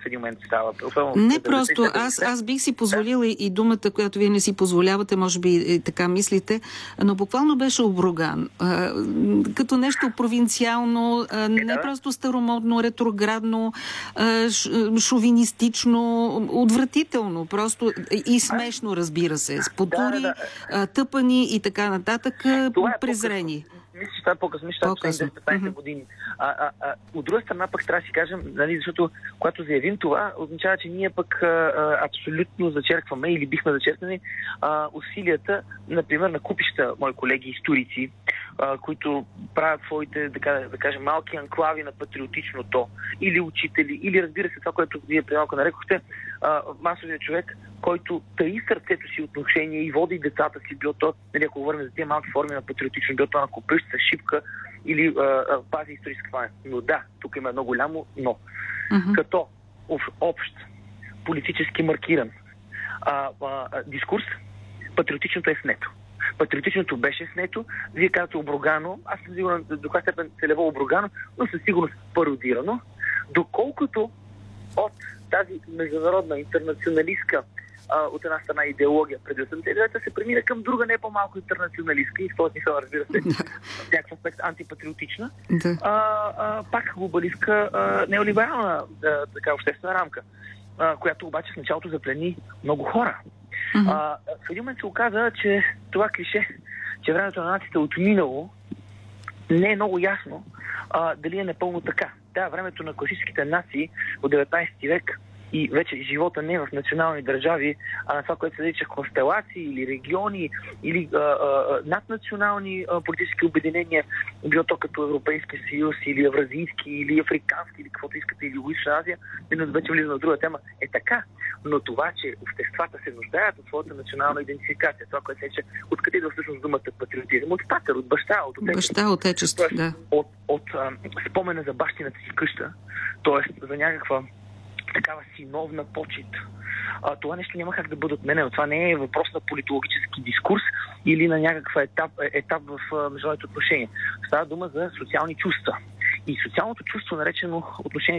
в един момент става. Не просто. Аз бих си позволила и думата, която вие не си позволявате, може би така мислите, но буквално беше обруган. Като нещо провинциално, не просто старомодно, ретроградно, шовинистично, отвратително, просто и смешно, разбира се. Спотури, тъпани и така нататък, презрени. Мисля, че това е по-късно, 10-15 години. От друга страна пък трябва да си кажем, нали, защото когато заявим това, означава, че ние пък абсолютно зачеркваме или бихме зачеркнали усилията, например, на купища мои колеги историци, които правят своите, да кажем, малки анклави на патриотичното, или учители, или разбира се това, което вие преди малко нарекохте, масовия човек, който таи сърцето си отношение и води децата си, било то, нали, ако говорим за тези малки форми на патриотично, било то на купища, шипка или пази историческа памет. Но да, тук има едно голямо но. Като общ, политически маркиран дискурс, патриотичното е снето. Патриотичното беше снето, вие казвате обругано, аз съм сигурен до каква степен целево обругано, но със сигурност пародирано, доколкото от тази международна, интернационалистка от една страна идеология преди 89-та се премина към друга не по-малко интернационалистка и в този смисъл, разбира се, в някакъв аспект антипатриотична, пак глобалистка, неолиберална така обществена рамка, която обаче в началото заплени много хора. В един момент се оказа, че това клише, че времето на нацията е отминало, не е много ясно дали е напълно така. Да, времето на класическите нации от 19 век и вече живота не в национални държави, а на това, което се нарича констелации или региони, или наднационални политически обединения, било то като Европейски съюз, или евразийски, или африкански, или каквото искате, или Югоизточна Азия, вече влиза на друга тема, е така. Но това, че обществата се нуждаят от своята национална идентификация, това, което се нарича, откъде идва всъщност думата патриотизъм? От патер, от баща, от отечество. Баща, отечество, да. От спомена за бащината си къща, т.е. за някаква такава синовна почит. Това нещо няма как да бъде отменено. Това не е въпрос на политологически дискурс или на някаква етап в международните отношения. Става дума за социални чувства. И социалното чувство, наречено отношение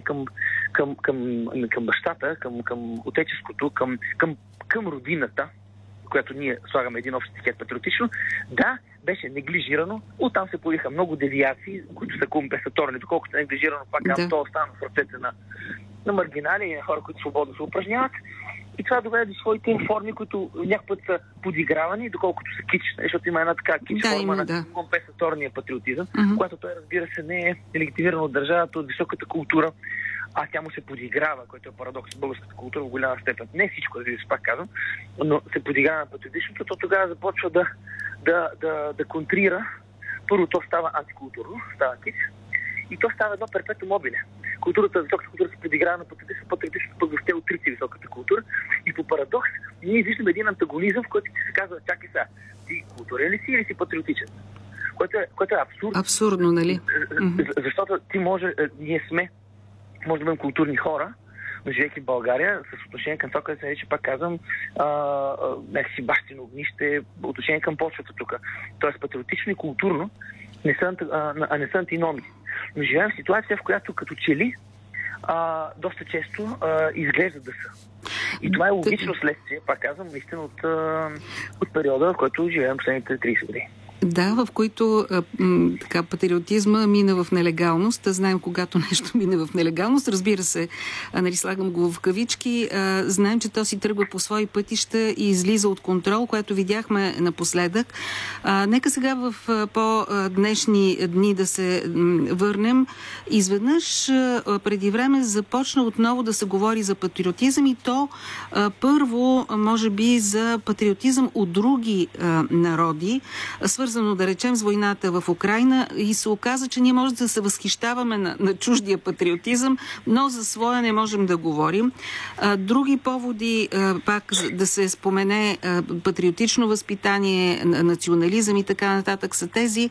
към бащата, към отечеството, към родината, която ние слагаме един общ етикет патриотично, да, беше неглижирано. Оттам се появиха много девиации, които са компенсаторни. Доколкото е неглижирано, пак то остана в ръцете на маргинали, на хора, които свободно се упражняват. И това доведе до своите форми, които някакъв път са подигравани, доколкото са кич, защото има една така кич форма на компенсаторния патриотизъм, която той, разбира се, не е легитимирана от държавата, от високата култура, а тя му се подиграва, което е парадокс в българската култура в голяма степен. Не всичко, разбира се, пак казвам, но се подиграва на патриотичното, то тогава започва да контрира. Първо то става антикултурно, става кич, и то става едно перпетуум мобиле. Високата култура се подиграва на патриотичното, пък въобще отрича високата култура. И по парадокс ние виждаме един антагонизъм, в който ти се казва, чакай сега, ти културен ли си или си патриотичен? Което е абсурдно. Абсурдно, нали? Защото ние може да бъдем културни хора, но живейки в България, с отношение към това, което се нарича, пак казвам, някакси бащино огнище, отношение към почвата тук. Тоест патриотично и културно не са антиноми. Но живеем в ситуация, в която като че ли доста често изглежда да са. И това е логично следствие, пак казвам, наистина от периода, в който живеем последните 30 години. Да, в които така, патриотизма мина в нелегалност. Знаем, когато нещо мине в нелегалност, разбира се, нали, слагам го в кавички, знаем, че то си тръгва по свои пътища и излиза от контрол, което видяхме напоследък. Нека сега в по-днешни дни да се върнем. Изведнъж преди време започна отново да се говори за патриотизъм и то първо, може би, за патриотизъм от други народи, свързано, да речем, с войната в Украйна, и се оказа, че ние може да се възхищаваме на чуждия патриотизъм, но за своя не можем да говорим. Други поводи, пак да се спомене патриотично възпитание, национализъм и така нататък, са тези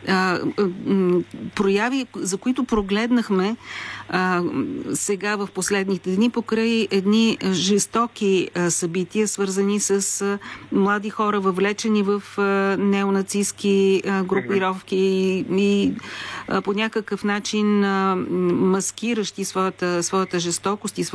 прояви, за които прогледнахме сега в последните дни покрай едни жестоки събития, свързани с млади хора, въвлечени в неонацистски групировки и по някакъв начин маскиращи своята жестокост и